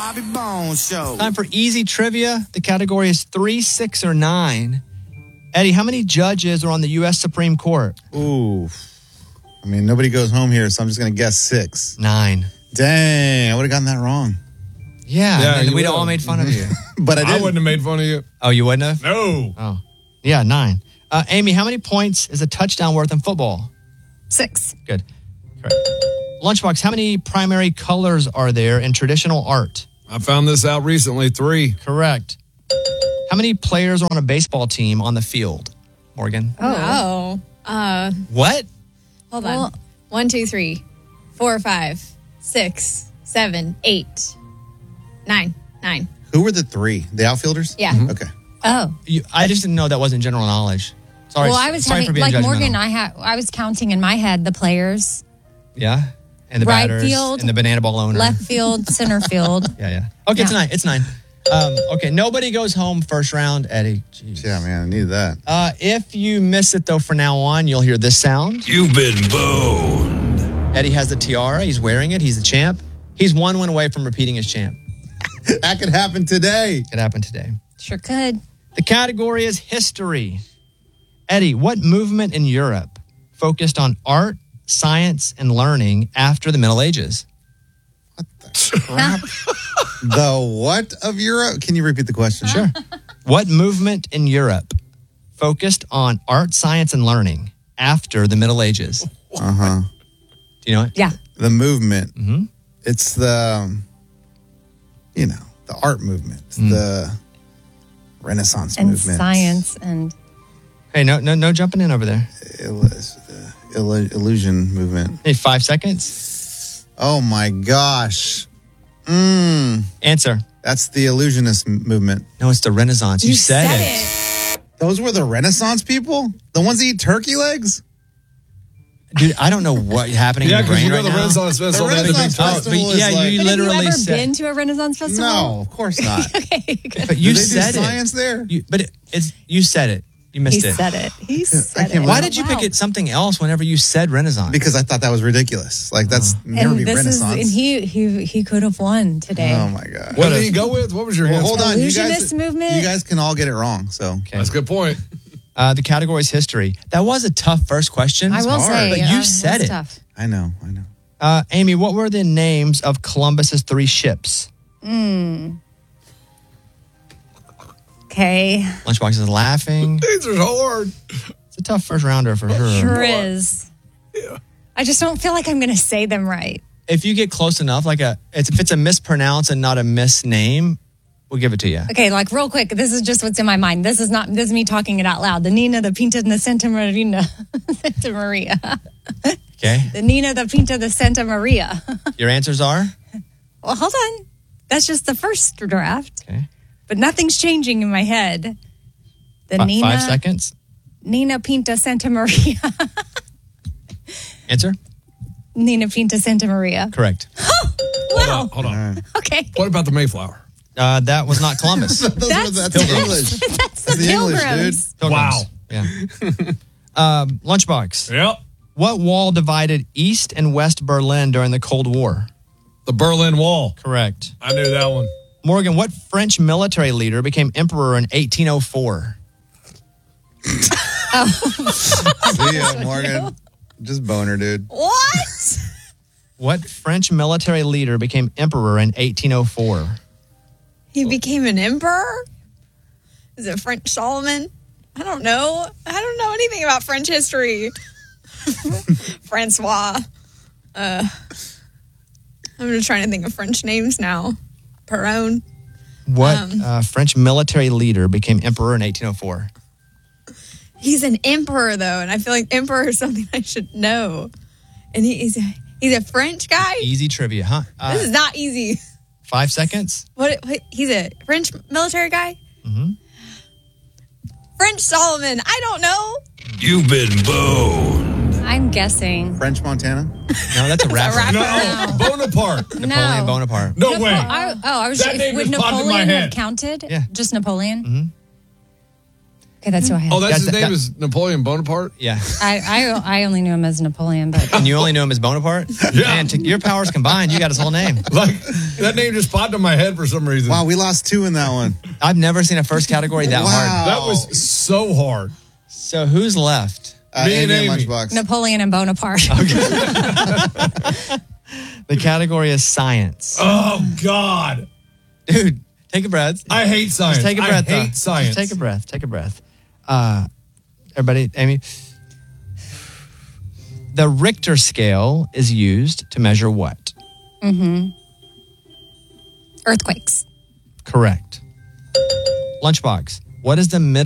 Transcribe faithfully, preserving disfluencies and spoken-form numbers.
Bobby Bones Show. Time for easy trivia. The category is three, six, or nine. Eddie, how many judges are on the U S Supreme Court? Ooh. I mean, nobody goes home here, so I'm just going to guess six. Nine. Dang, I would have gotten that wrong. Yeah, Yeah, and you we'd will. all made fun of you. But I I didn't. wouldn't have made fun of you. Oh, you wouldn't have? No. Oh. Yeah, nine. Uh, Amy, how many points is a touchdown worth in football? Six. Good. Correct. Lunchbox, how many primary colors are there in traditional art? I found this out recently. Three. Correct. How many players are on a baseball team on the field? Morgan? Oh. Uh, What? hold on. One, two, three, four, five, six, seven, eight, nine, nine. Who were the three? The outfielders? Yeah. Mm-hmm. Okay. Oh. You, I just didn't know that wasn't general knowledge. Sorry. Well, I was sorry having, for being like judgmental. Morgan, I had, I was counting in my head the players, Yeah. And the Right batters field, and the banana ball owner. left field, center field. Yeah, yeah. Okay, it's Yeah. nine. It's nine. Um, okay, nobody goes home first round, Eddie. Jeez. Yeah, man, I needed that. Uh, if you miss it, though, from now on, you'll hear this sound. You've been boned. Eddie has the tiara. He's wearing it. He's the champ. He's one win away from repeating his champ. That could happen today. It happened today. Sure could. The category is history. Eddie, what movement in Europe focused on art, science, and learning after the Middle Ages? Crap. The what of Europe? Can you repeat the question? Sure. What movement in Europe focused on art, science, and learning after the Middle Ages? Uh huh. Do you know it? Yeah. The movement. Mm-hmm. It's the, um, you know, the art movement, Mm. the Renaissance And movement. science and Hey, no, no, no jumping in over there. Il- the illu- illusion movement. Hey, five seconds. Oh my gosh. Mm, Answer. that's the illusionist m- movement. No, it's the Renaissance. You, said, it. Those were the Renaissance people? The ones that eat turkey legs? Dude, I don't know what's happening Yeah, in your because brain you know right the now. Renaissance Festival. The they had a big Renaissance talk. Festival but is yeah, like- you But have you literally ever said. been to a Renaissance festival? No, of course not. Okay, good. But you Do they said do it. science there? You, but it, it's you said it. You missed He it. said it. He said can't it. Why Wow. did you pick it something else whenever you said Renaissance? Because I thought that was ridiculous. Like, that's never And be this is, Renaissance. and he he he could have won today. oh my God. What did he go with? What was your Well, answer? hold on. You guys, Illusionist movement? you guys can all get it wrong. So Okay. That's a good point. Uh, the category is history. That was a tough first question. I will hard. say, But uh, you it said was it. tough. I know. I know. Uh, Amy, what were the names of Columbus's three ships? Okay, Lunchbox is laughing. These are hard. It's a tough first rounder for sure. sure is. I just don't feel like I'm going to say them right. If you get close enough, like a it's, if it's a mispronounce and not a misname, we'll give it to you. Okay, like real quick, this is just what's in my mind. This is not this is me talking it out loud. The Nina, the Pinta, and the Santa Marina, Santa Maria. Okay. The Nina, the Pinta, the Santa Maria. Your answers are? Well, hold on. That's just the first draft, Okay. but nothing's changing in my head. The Fi- Nina, five seconds. Nina Pinta, Santa Maria. Answer? Nina Pinta, Santa Maria. Correct. Hold on. Hold on. Okay, What about the Mayflower? Uh, that was not Columbus. Those That's- were, that's the English. that's the, That's the English, Pilgrims. Pilgrims. Wow. Yeah. um, Lunchbox. Yep. What wall divided East and West Berlin during the Cold War? The Berlin Wall. Correct. I knew that one. Morgan, what French military leader became emperor in eighteen oh four? See ya, Morgan. Just boner, dude. What? What French military leader became emperor in eighteen oh four? He became an emperor? Is it French Solomon? I don't know. I don't know anything about French history. Francois. Uh, I'm just trying to think of French names now. Perron. What Um. uh, French military leader became emperor in eighteen oh four? He's an emperor, though, and I feel like emperor is something I should know. And he, he's, a, he's a French guy? Easy trivia, huh? This Uh, is not easy. five seconds. What? what he's a French military guy? Mm-hmm. French Solomon. I don't know. You've been boned. I'm guessing. French Montana? No, that's a rapper. rapper. No. Bonaparte. Napoleon No. Bonaparte. No Napo- way. I, oh, I was That name would just popped in my Napoleon have head. counted? Yeah. Just Napoleon? Mhm. Okay, that's who I had. Oh, that's That's- his name that- is Napoleon Bonaparte? Yeah. I, I I only knew him as Napoleon, but And you only know him as Bonaparte? Yeah. Man, to your powers combined, you got his whole name. Like, that name just popped in my head for some reason. Wow, we lost two in that one. I've never seen a first category that Wow. hard. That was so hard. So who's left? Uh, Me and Amy and Amy. Lunchbox. Napoleon and Bonaparte. The category is science. Oh, God. Dude, take a breath. I hate science. Just take a breath. I hate though. science. Just take a breath. Take a breath. Uh, everybody, Amy. The Richter scale is used to measure what? Earthquakes. Correct. Lunchbox. What is the middle?